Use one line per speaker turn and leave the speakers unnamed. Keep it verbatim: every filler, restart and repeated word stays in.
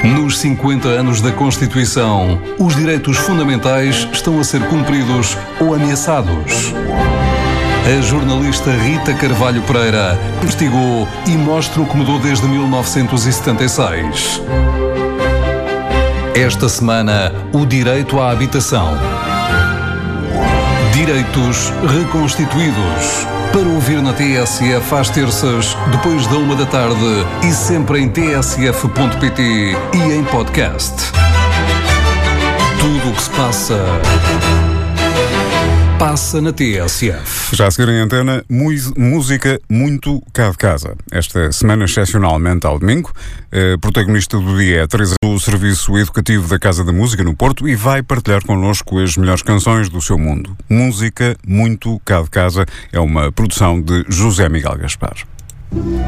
Nos cinquenta anos da Constituição, os direitos fundamentais estão a ser cumpridos ou ameaçados. A jornalista Rita Carvalho Pereira investigou e mostra o que mudou desde mil novecentos e setenta e seis. Esta semana, o direito à habitação. Direitos reconstituídos. Para ouvir na T S F às terças, depois da uma da tarde e sempre em t s f ponto p t e em podcast. Tudo o que se passa, passa na T S F.
Já a seguir em antena, música muito cá de casa. Esta semana, excepcionalmente ao domingo, a protagonista do dia é a Teresa do Serviço Educativo da Casa da Música no Porto e vai partilhar connosco as melhores canções do seu mundo. Música muito cá de casa é uma produção de José Miguel Gaspar.